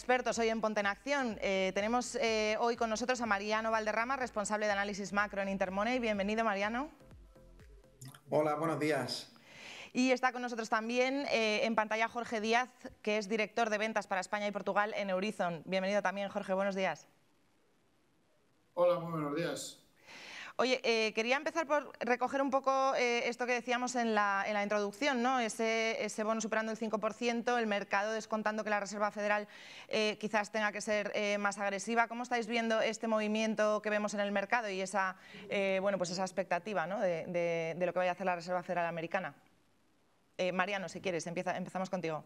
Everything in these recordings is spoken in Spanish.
expertos hoy en Ponte en Acción. Tenemos hoy con nosotros a Mariano Valderrama, responsable de análisis macro en Intermoney. Bienvenido, Mariano. Hola, buenos días. Y está con nosotros también en pantalla Jorge Díaz, que es director de ventas para España y Portugal en Eurizon. Bienvenido también, Jorge, buenos días. Hola, muy buenos días. Oye, quería empezar por recoger un poco esto que decíamos en la introducción, ¿no? Ese bono superando el 5%, el mercado descontando que la Reserva Federal quizás tenga que ser más agresiva. ¿Cómo estáis viendo este movimiento que vemos en el mercado y esa, pues esa expectativa, ¿no? de lo que vaya a hacer la Reserva Federal americana? Mariano, si quieres, empezamos contigo.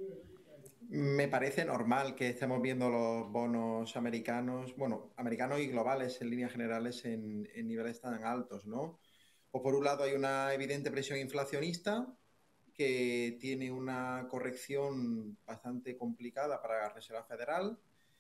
Me parece normal que estemos viendo los bonos americanos, bueno, americanos y globales en líneas generales en niveles tan altos, ¿no? Pues por un lado hay una evidente presión inflacionista que tiene una corrección bastante complicada para la Reserva Federal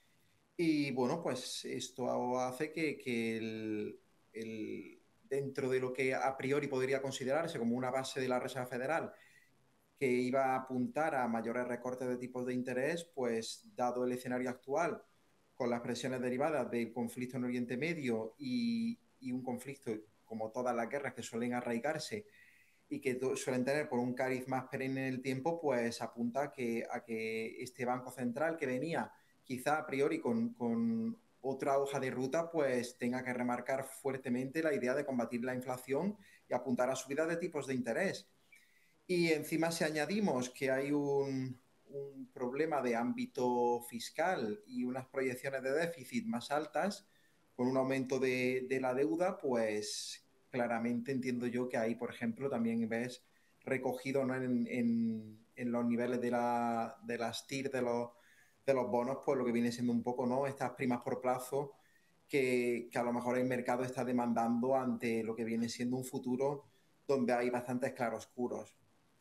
y bueno, pues esto hace que dentro de lo que a priori podría considerarse como una base de la Reserva Federal que iba a apuntar a mayores recortes de tipos de interés, pues dado el escenario actual, con las presiones derivadas del conflicto en Oriente Medio y un conflicto como todas las guerras que suelen arraigarse y que suelen tener por un cariz más perenne en el tiempo, pues apunta a que este Banco Central que venía quizá a priori con otra hoja de ruta, pues tenga que remarcar fuertemente la idea de combatir la inflación y apuntar a subidas de tipos de interés. Y encima si añadimos que hay un problema de ámbito fiscal y unas proyecciones de déficit más altas, con un aumento de la deuda, pues claramente entiendo yo que ahí, por ejemplo, también ves recogido, ¿no? en los niveles de las TIR de los bonos, pues lo que viene siendo un poco, ¿no? Estas primas por plazo que a lo mejor el mercado está demandando ante lo que viene siendo un futuro donde hay bastantes claroscuros.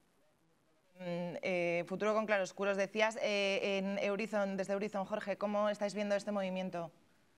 Futuro con claroscuros, decías en Eurizon, desde Eurizon, Jorge, ¿cómo estáis viendo este movimiento?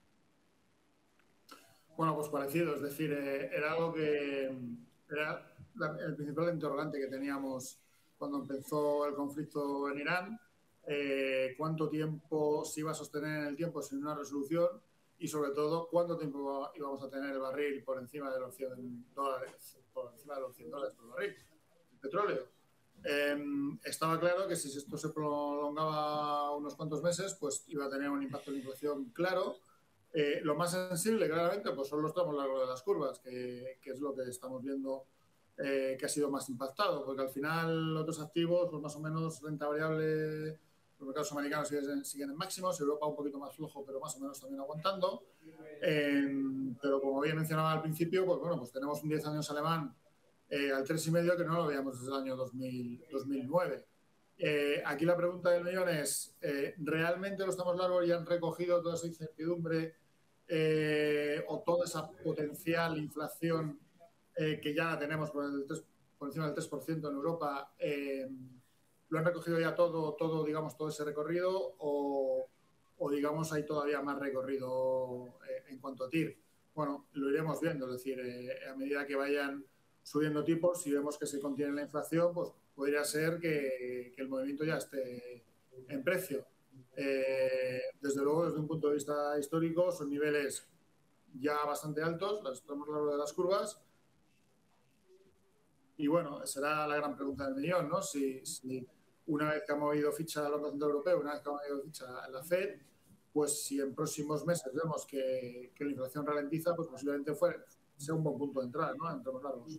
Bueno, pues parecido, es decir, era algo que era el principal interrogante que teníamos cuando empezó el conflicto en Irán, cuánto tiempo se iba a sostener en el tiempo sin una resolución y sobre todo cuánto tiempo íbamos a tener el barril por encima de los $100, por encima de los $100 por barril, el petróleo. Estaba claro que si esto se prolongaba unos cuantos meses, pues iba a tener un impacto en la inflación claro. Lo más sensible, claramente, pues son los tramos largos de las curvas, que es lo que estamos viendo que ha sido más impactado, porque al final otros activos, pues más o menos renta variable, los mercados americanos siguen en máximos, Europa un poquito más flojo, pero más o menos también aguantando. Pero como bien mencionaba al principio, pues bueno, pues tenemos un 10 años alemán al 3,5 que no lo veíamos desde el año 2009. Aquí la pregunta del millón es, ¿realmente los tramos largos ya han recogido toda esa incertidumbre o toda esa potencial inflación que ya tenemos por encima del 3% en Europa? ¿Lo han recogido ya todo, digamos, todo ese recorrido o digamos, hay todavía más recorrido en cuanto a TIR? Bueno, lo iremos viendo, es decir, a medida que vayan subiendo tipos, si vemos que se contiene la inflación, pues podría ser que el movimiento ya esté en precio. Desde luego, desde un punto de vista histórico, son niveles ya bastante altos, estamos a lo largo de las curvas. Y bueno, será la gran pregunta del millón, ¿no? Si una vez que ha movido ficha el Banco Central Europeo, una vez que ha movido ficha la FED, pues si en próximos meses vemos que la inflación ralentiza, pues posiblemente sea un buen punto de entrada, ¿no? En tramos largos.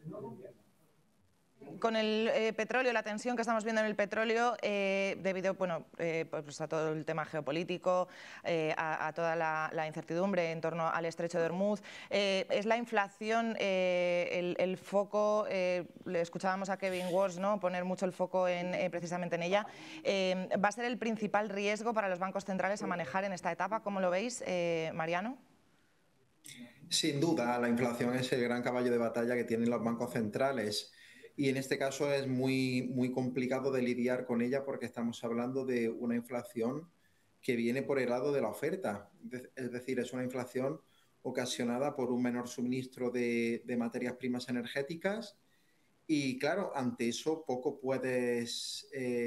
Con el petróleo, la tensión que estamos viendo en el petróleo, debido pues a todo el tema geopolítico, a toda la incertidumbre en torno al estrecho de Hormuz, es la inflación el foco. Le escuchábamos a Kevin Walsh, ¿no?, poner mucho el foco precisamente en ella. ¿Va a ser el principal riesgo para los bancos centrales a manejar en esta etapa? ¿Cómo lo veis, Mariano? Sin duda, la inflación es el gran caballo de batalla que tienen los bancos centrales y en este caso es muy complicado de lidiar con ella porque estamos hablando de una inflación que viene por el lado de la oferta. Es decir, es una inflación ocasionada por un menor suministro de materias primas energéticas y claro, ante eso poco puedes